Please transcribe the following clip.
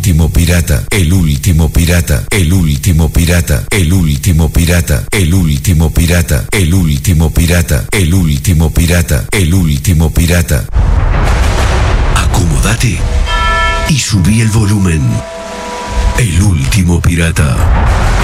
último pirata, el último pirata, el último pirata, el último pirata, el último pirata, el último pirata, el último pirata, el último pirata. Acomódate y subí el volumen. El último pirata.